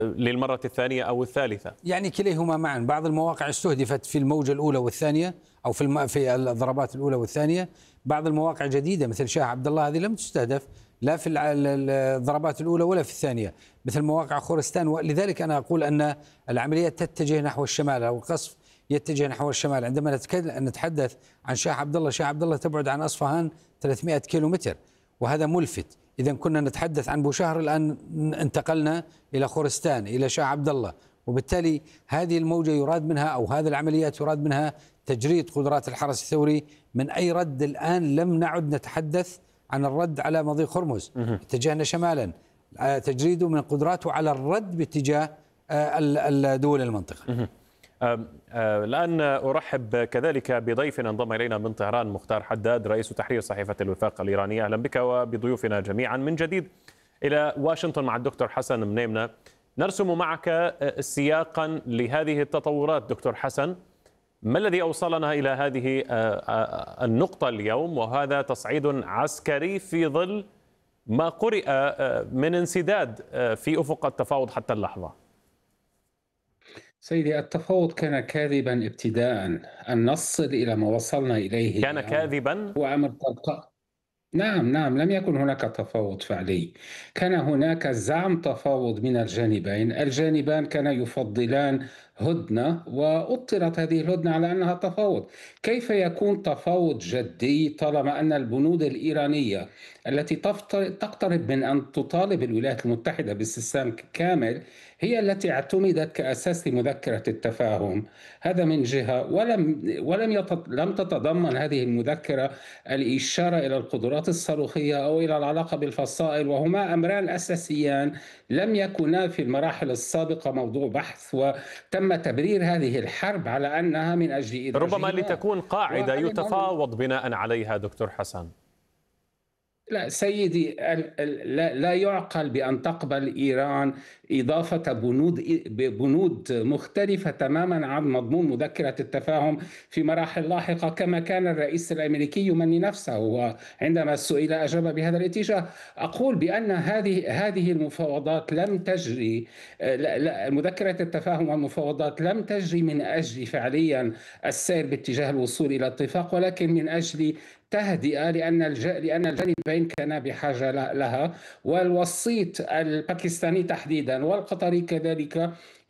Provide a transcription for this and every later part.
للمرة الثانية أو الثالثة؟ يعني كليهما معا. بعض المواقع استهدفت في الموجة الأولى والثانية، أو في الضربات الأولى والثانية. بعض المواقع جديدة مثل شاه عبد الله هذه لم تستهدف لا في الضربات الأولى ولا في الثانية، مثل مواقع خورستان. ولذلك أنا أقول أن العمليات تتجه نحو الشمال، أو القصف يتجه نحو الشمال. عندما نتحدث عن شاه عبد الله، شاه عبد الله تبعد عن أصفهان 300 كيلومتر، وهذا ملفت. إذا كنا نتحدث عن بوشهر الآن انتقلنا إلى خورستان، إلى شاه عبد الله. وبالتالي هذه الموجة يراد منها، أو هذه العمليات يراد منها تجريد قدرات الحرس الثوري من أي رد. الآن لم نعد نتحدث عن الرد على مضيق هرمز، اتجهنا شمالا، تجريده من قدراته على الرد باتجاه دول المنطقة. الآن أرحب كذلك بضيف انضم إلينا من طهران، مختار حداد، رئيس تحرير صحيفة الوفاق الإيرانية. أهلا بك وبضيوفنا جميعا من جديد إلى واشنطن مع الدكتور حسن منيمنة. نرسم معك سياقا لهذه التطورات. دكتور حسن، ما الذي أوصلنا إلى هذه النقطة اليوم، وهذا تصعيد عسكري في ظل ما قرئ من انسداد في أفق التفاوض حتى اللحظة؟ سيدي، التفاوض كان كاذبا ابتداء. أن نصل إلى ما وصلنا إليه كان كاذبا؟ هو أمر تلقائي. نعم، لم يكن هناك تفاوض فعلي. كان هناك زعم تفاوض من الجانبين. الجانبان كانا يفضلان هدنة، وأبطلت هذه الهدنة على أنها تفاوض. كيف يكون تفاوض جدي طالما أن البنود الإيرانية التي تقترب من أن تطالب الولايات المتحدة باستسلام كامل هي التي اعتمدت كأساس لمذكرة التفاهم؟ هذا من جهة. لم تتضمن هذه المذكرة الإشارة إلى القدرات الصاروخية أو إلى العلاقة بالفصائل، وهما أمران أساسيان لم يكونا في المراحل السابقة موضوع بحث، وتم تبرير هذه الحرب على أنها من أجل إدراج ربما لتكون قاعدة يتفاوض بناء عليها. دكتور حسن، لا سيدي، لا يعقل بأن تقبل إيران إضافة بنود مختلفة تماما عن مضمون مذكرة التفاهم في مراحل لاحقة، كما كان الرئيس الأمريكي يمني نفسه، وعندما سئل أجاب بهذا الاتجاه. أقول بأن هذه المفاوضات لم تجري، مذكرة التفاهم والمفاوضات لم تجري من أجل فعليا السير باتجاه الوصول إلى اتفاق، ولكن من أجل تهدئة، لأن الجانبين كانا بحاجة لها. والوسيط الباكستاني تحديدا والقطري كذلك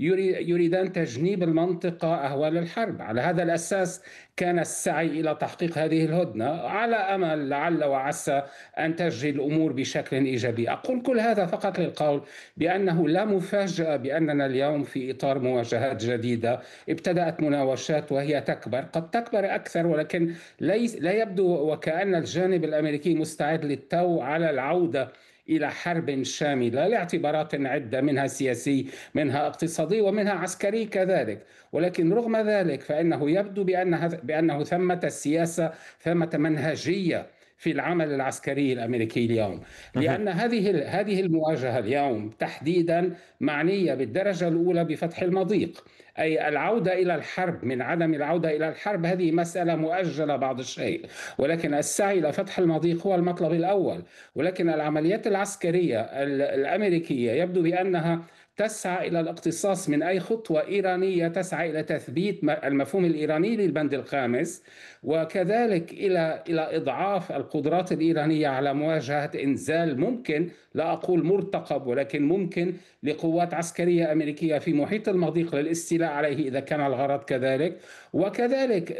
يريدان تجنيب المنطقة أهوال الحرب. على هذا الأساس كان السعي إلى تحقيق هذه الهدنة، على أمل لعل وعسى أن تجري الأمور بشكل إيجابي. أقول كل هذا فقط للقول بأنه لا مفاجأة بأننا اليوم في إطار مواجهات جديدة. ابتدأت مناوشات وهي قد تكبر أكثر، ولكن لا يبدو وكأن الجانب الأمريكي مستعد للتو على العودة إلى حرب شاملة لاعتبارات عدة، منها سياسي، منها اقتصادي، ومنها عسكري كذلك. ولكن رغم ذلك فإنه يبدو بأنه ثمة سياسة، ثمة منهجية في العمل العسكري الأمريكي اليوم، لأن هذه المواجهة اليوم تحديدا معنية بالدرجة الأولى بفتح المضيق، أي العودة إلى الحرب. من عدم العودة إلى الحرب هذه مسألة مؤجلة بعض الشيء، ولكن السعي إلى فتح المضيق هو المطلب الأول. ولكن العمليات العسكرية الأمريكية يبدو بأنها تسعى إلى الاقتصاص من أي خطوة إيرانية تسعى إلى تثبيت المفهوم الإيراني للبند الخامس، وكذلك إلى إضعاف القدرات الإيرانية على مواجهة إنزال ممكن، لا أقول مرتقب ولكن ممكن، لقوات عسكرية أمريكية في محيط المضيق للاستيلاء عليه إذا كان الغرض كذلك. وكذلك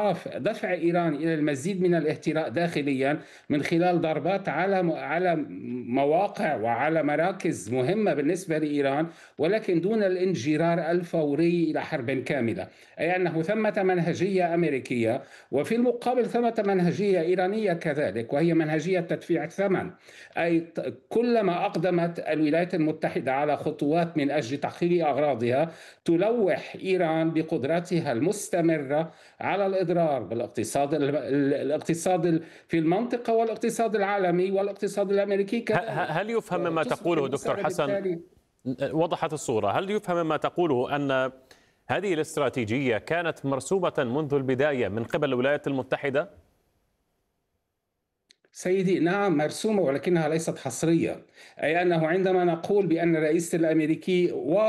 دفع إيران إلى المزيد من الاهتراء داخليا من خلال ضربات على مواقع وعلى مراكز مهمة بالنسبة لإيران، ولكن دون الانجرار الفوري إلى حرب كاملة. أي أنه ثمة منهجية أمريكية، وفي المقابل ثمة منهجية إيرانية كذلك، وهي منهجية تدفيع الثمن. أي كلما أقدمت الولايات المتحدة على خطوات من أجل تحقيق أغراضها تلوح إيران بقدرتها المستمرة على الإضرار بالاقتصاد في المنطقة والاقتصاد العالمي والاقتصاد الأمريكي كذلك. هل يفهم مما تقوله دكتور حسن؟ وضحت الصورة. هل يفهم مما تقوله أن هذه الاستراتيجية كانت مرسومة منذ البداية من قبل الولايات المتحدة؟ سيدي نعم مرسومة، ولكنها ليست حصرية. أي أنه عندما نقول بأن الرئيس الأمريكي